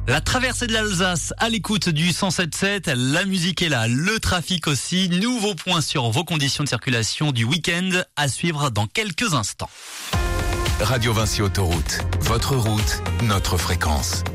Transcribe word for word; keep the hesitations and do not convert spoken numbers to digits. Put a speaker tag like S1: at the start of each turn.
S1: La traversée de l'Alsace à l'écoute du cent sept sept, la musique est là, le trafic aussi. Nouveau point sur vos conditions de circulation du week-end à suivre dans quelques instants.
S2: Radio Vinci Autoroute, votre route, notre fréquence.